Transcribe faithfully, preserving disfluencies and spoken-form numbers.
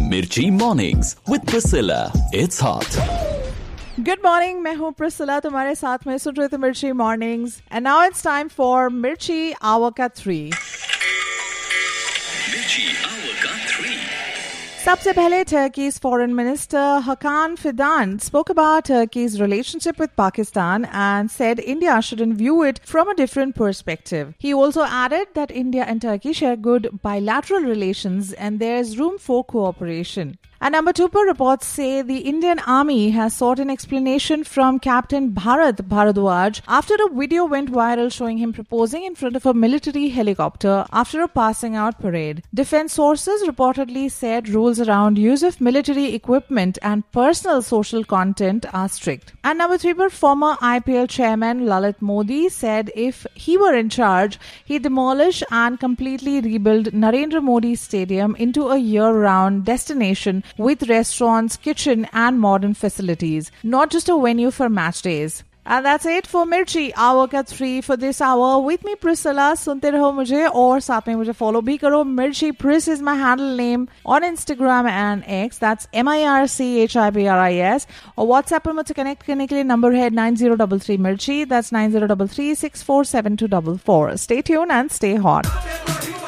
Mirchi Mornings with Priscilla. It's hot. Good morning, मैं हूँ Priscilla, तुम्हारे साथ में सुन रहे थे मिर्ची mornings and now it's time for मिर्ची आवर का three. Mirchi Hour ka three. सबसे पहले Turkey's foreign minister Hakan Fidan spoke about Turkey's relationship with Pakistan and said India shouldn't view it from a different perspective. He also added that India and Turkey share good bilateral relations and there is room for cooperation. And number two, reports say the Indian Army has sought an explanation from Captain Bharat Bharadwaj after a video went viral showing him proposing in front of a military helicopter after a passing out parade. Defense sources reportedly said rules around use of military equipment and personal social content are strict. And number three, former I P L chairman Lalit Modi said if he were in charge, he'd demolish and completely rebuild Narendra Modi Stadium into a year-round destination with restaurants, kitchen and modern facilities, not just a venue for match days. And that's it for Mirchi Hour ka three for this hour. With me Priscilla, sunte raho mujhe और साथ में मुझे follow भी करो. Mirchi Pris is my handle name on Instagram and X. That's M I R C H I B R I S. और WhatsApp पर मुझसे connect करने के लिए number है nine zero three three Mirchi. That's nine zero three three six four seven two four four. Stay tuned and stay hot.